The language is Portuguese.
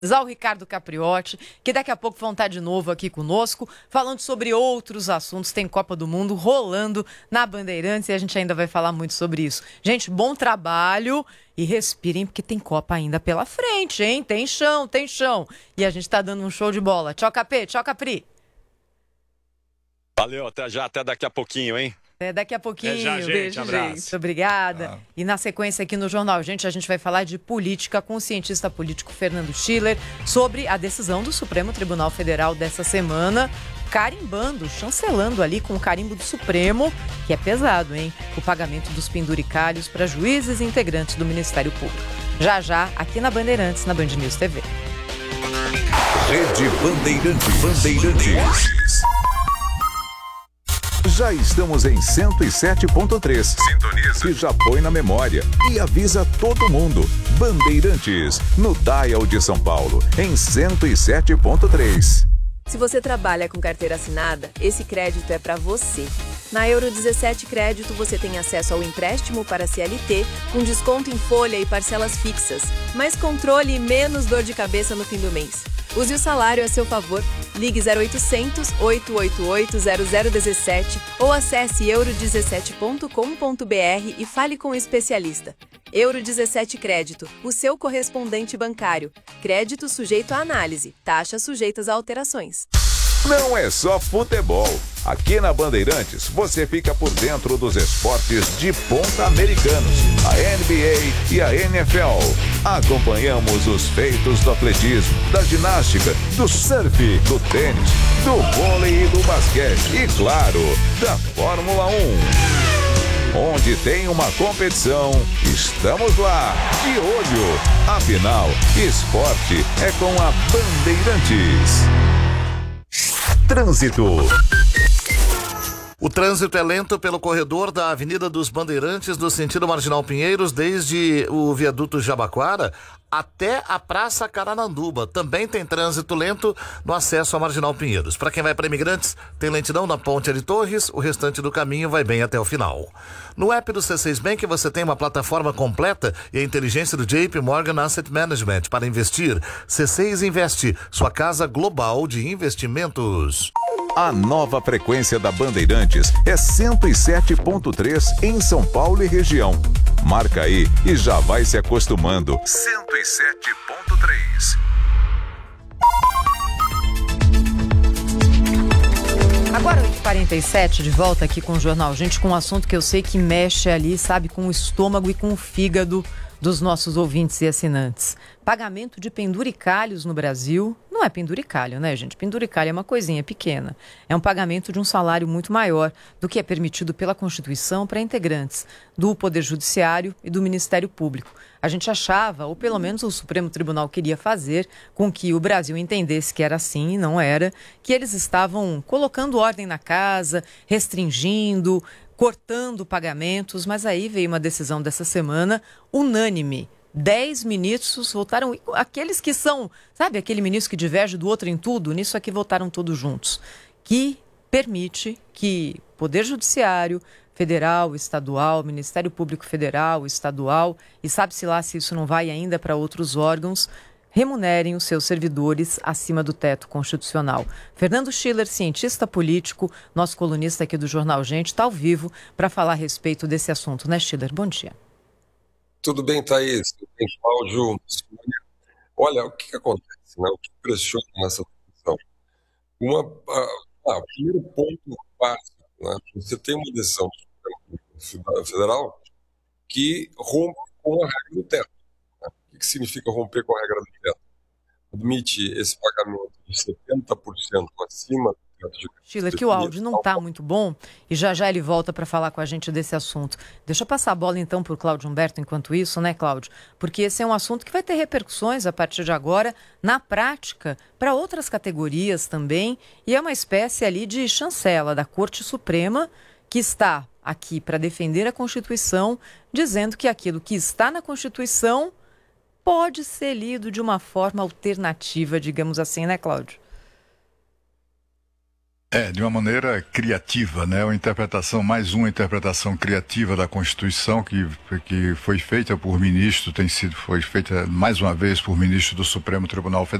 Ao Ricardo Capriotti, que daqui a pouco vão estar de novo aqui conosco, falando sobre outros assuntos. Tem Copa do Mundo rolando na Bandeirantes e a gente ainda vai falar muito sobre isso. Gente, bom trabalho e respirem porque tem Copa ainda pela frente, hein? Tem chão, tem chão. E a gente tá dando um show de bola. Tchau, Capê, tchau, Capri. Valeu, até já, até daqui a pouquinho, hein? Até daqui a pouquinho. Já, gente, beijo, abraço. gente. Obrigada. E na sequência aqui no Jornal Gente, a gente vai falar de política com o cientista político Fernando Schiller sobre a decisão do Supremo Tribunal Federal dessa semana, carimbando, chancelando ali com o carimbo do Supremo, que é pesado, hein? O pagamento dos penduricalhos para juízes e integrantes do Ministério Público. Já, aqui na Bandeirantes, na Band News TV. Rede Bandeirantes. Já estamos em 107.3. Sintoniza. Que já põe na memória e avisa todo mundo. Bandeirantes, no Dial de São Paulo, em 107.3. Se você trabalha com carteira assinada, esse crédito é para você. Na Euro 17 Crédito, você tem acesso ao empréstimo para CLT, com desconto em folha e parcelas fixas. Mais controle e menos dor de cabeça no fim do mês. Use o salário a seu favor. Ligue 0800 888 0017 ou acesse euro17.com.br e fale com o especialista. Euro 17 Crédito, o seu correspondente bancário. Crédito sujeito à análise. Taxas sujeitas a alterações. Não é só futebol. Aqui na Bandeirantes, você fica por dentro dos esportes de ponta americanos, a NBA e a NFL. Acompanhamos os feitos do atletismo, da ginástica, do surf, do tênis, do vôlei e do basquete e, claro, da Fórmula 1. Onde tem uma competição, estamos lá, de olho. Afinal, esporte é com a Bandeirantes. Trânsito. O trânsito é lento pelo corredor da Avenida dos Bandeirantes, no sentido Marginal Pinheiros, desde o viaduto Jabaquara até a Praça Carananduba. Também tem trânsito lento no acesso à Marginal Pinheiros. Para quem vai para Imigrantes, tem lentidão na Ponte de Torres, o restante do caminho vai bem até o final. No app do C6 Bank você tem uma plataforma completa e a inteligência do JP Morgan Asset Management para investir. C6 Investe, sua casa global de investimentos. A nova frequência da Bandeirantes é 107.3 em São Paulo e região. Marca aí e já vai se acostumando. 107.3. Agora 8h47, de volta aqui com o Jornal Gente, com um assunto que eu sei que mexe ali, sabe, com o estômago e com o fígado dos nossos ouvintes e assinantes. Pagamento de penduricalhos no Brasil não é penduricalho, né, gente? Penduricalho é uma coisinha pequena. É um pagamento de um salário muito maior do que é permitido pela Constituição para integrantes do Poder Judiciário e do Ministério Público. A gente achava, ou pelo menos o Supremo Tribunal queria fazer com que o Brasil entendesse que era assim e não era, que eles estavam colocando ordem na casa, restringindo, cortando pagamentos, mas aí veio uma decisão dessa semana unânime. 10 ministros votaram, aqueles que são, sabe, aquele ministro que diverge do outro em tudo, nisso aqui votaram todos juntos, que permite que Poder Judiciário, Federal, Estadual, Ministério Público Federal, Estadual, e sabe-se lá se isso não vai ainda para outros órgãos, remunerem os seus servidores acima do teto constitucional. Fernando Schiller, cientista político, nosso colunista aqui do Jornal Gente, está ao vivo para falar a respeito desse assunto, né, Schiller? Bom dia. Tudo bem, Thaís? Tudo bem, Cláudio? Olha, o que acontece, né? O que pressiona nessa discussão? O primeiro ponto básico, né? Você tem uma decisão do Supremo Federal que rompe com a regra do teto. Né? O que significa romper com a regra do teto? Admite esse pagamento de 70% acima do teto de... Schiller, que o áudio não está muito bom e já ele volta para falar com a gente desse assunto. Deixa eu passar a bola então para o Cláudio Humberto enquanto isso, né, Cláudio? Porque esse é um assunto que vai ter repercussões a partir de agora, na prática, para outras categorias também, e é uma espécie ali de chancela da Corte Suprema que está aqui para defender a Constituição, dizendo que aquilo que está na Constituição pode ser lido de uma forma alternativa, digamos assim, né, Cláudio? De uma maneira criativa, né? Mais uma interpretação criativa da Constituição que foi feita por ministro, foi feita mais uma vez por ministro do Supremo Tribunal Federal.